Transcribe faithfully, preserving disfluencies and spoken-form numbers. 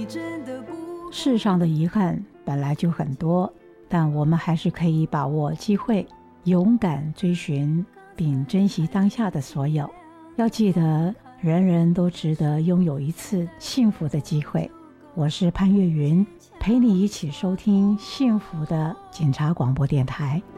世上的遗憾本来就很多，但我们还是可以把握机会，勇敢追寻并珍惜当下的所有。要记得，人人都值得拥有一次幸福的机会。我是潘越云，陪你一起收听幸福的警察广播电台。